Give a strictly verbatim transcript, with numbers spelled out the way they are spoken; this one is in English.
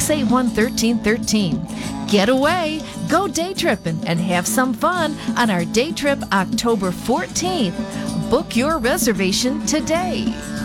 six eight one, one three one three. Get away, go day tripping, and have some fun on our day trip October fourteenth. Book your reservation today.